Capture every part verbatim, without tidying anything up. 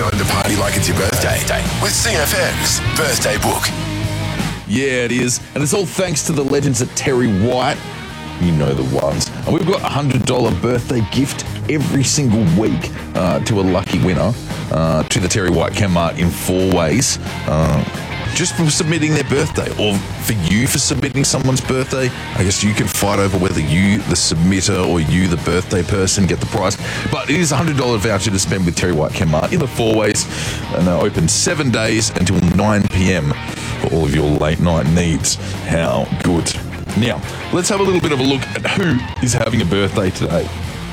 time to party like it's your birthday with C F M's Birthday Book. Yeah, it is. And it's all thanks to the legends at Terry White. You know the ones. And we've got a one hundred dollars birthday gift every single week uh, to a lucky winner uh, to the Terry White Chemmart in four ways. Uh, just for submitting their birthday, or for you for submitting someone's birthday. I guess you can fight over whether you, the submitter, or you, the birthday person, get the prize. But it is a one hundred dollars voucher to spend with Terry White Chemmart in the four ways. And they're open seven days until nine p.m. for all of your late night needs. How good. Now, let's have a little bit of a look at who is having a birthday today.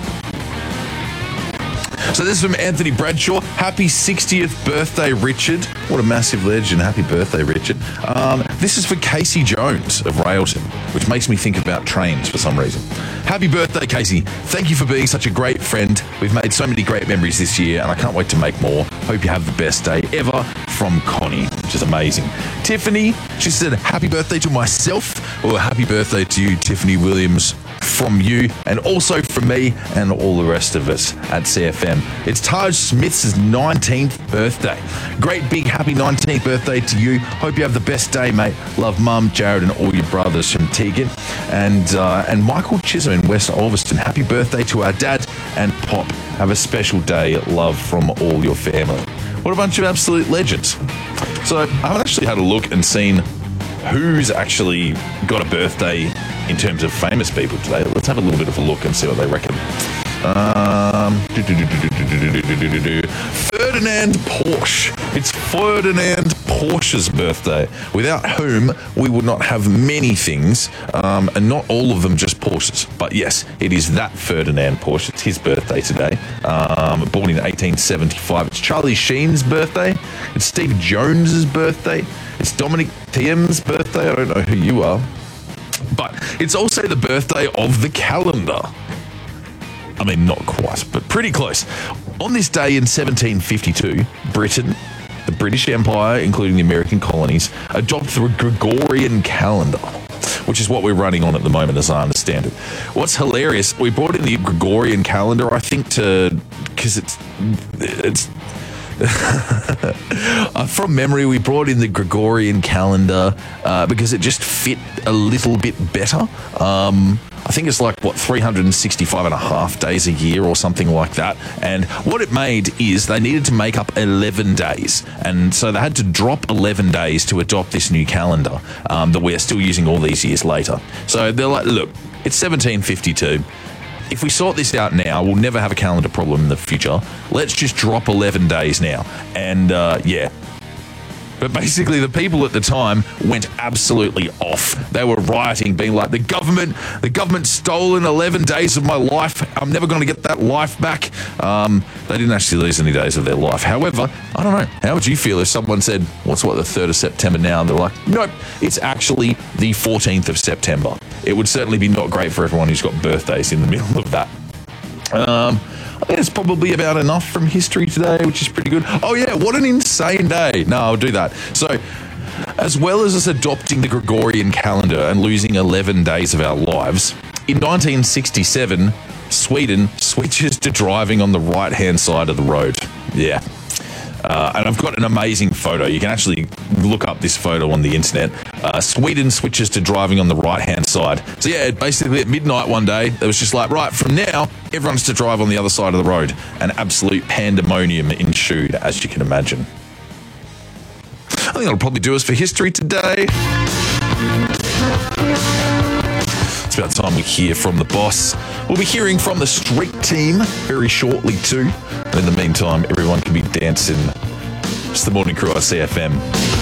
So this is from Anthony Bradshaw. Happy sixtieth birthday, Richard. What a massive legend. Happy birthday, Richard. Um, this is for Casey Jones of Railton, which makes me think about trains for some reason. Happy birthday, Casey. Thank you for being such a great friend. We've made so many great memories this year, and I can't wait to make more. Hope you have the best day ever, from Connie, which is amazing. Tiffany, she said, happy birthday to myself, or happy birthday to you, Tiffany Williams, from you, and also from me and all the rest of us at C F M. It's Taj Smith's nineteenth birthday. Great big happy nineteenth birthday to you. Hope you have the best day, mate. Love Mum, Jared, and all your brothers from Tegan. And uh, and Michael Chisholm in West Ulverston. Happy birthday to our dad and Pop. Have a special day. Love from all your family. What a bunch of absolute legends. So I haven't actually had a look and seen who's actually got a birthday in terms of famous people today. Let's have a little bit of a look and see what they reckon. Um, Ferdinand Porsche. It's Ferdinand Porsche's birthday, without whom we would not have many things, um, and not all of them just Porsches. But yes, it is that Ferdinand Porsche. It's his birthday today. Um, born in eighteen seventy-five. It's Charlie Sheen's birthday. It's Steve Jones's birthday. It's Dominic Thiem's birthday. I don't know who you are. But it's also the birthday of the calendar. I mean, not quite, but pretty close. On this day in seventeen fifty-two, Britain, the British Empire, including the American colonies, adopted the Gregorian calendar, which is what we're running on at the moment, as I understand it. What's hilarious, we brought in the Gregorian calendar, I think, to because it's it's. uh, from memory, we brought in the Gregorian calendar uh, because it just fit a little bit better. Um, I think it's like, what, three hundred sixty-five and a half days a year or something like that. And what it made is they needed to make up eleven days. And so they had to drop eleven days to adopt this new calendar um, that we're still using all these years later. So they're like, look, it's seventeen fifty-two. If we sort this out now, we'll never have a calendar problem in the future. Let's just drop eleven days now. And uh, yeah. But basically, the people at the time went absolutely off. They were rioting, being like, the government, the government stolen eleven days of my life. I'm never going to get that life back. Um, they didn't actually lose any days of their life. However, I don't know. How would you feel if someone said, what's what, the third of September now? And they're like, nope, it's actually the fourteenth of September. It would certainly be not great for everyone who's got birthdays in the middle of that. Um... I think it's probably about enough from history today, which is pretty good. Oh yeah, what an insane day. No, I'll do that. So, as well as us adopting the Gregorian calendar and losing eleven days of our lives, in nineteen sixty-seven, Sweden switches to driving on the right-hand side of the road. Yeah. Uh, and I've got an amazing photo. You can actually look up this photo on the internet. Uh, Sweden switches to driving on the right-hand side. So yeah, basically at midnight one day, it was just like, right, from now, everyone's to drive on the other side of the road. An absolute pandemonium ensued, as you can imagine. I think that'll probably do us for history today. It's about time we hear from the boss. We'll be hearing from the street team very shortly too. And in the meantime, everyone can be dancing. It's the Morning Crew on C F M.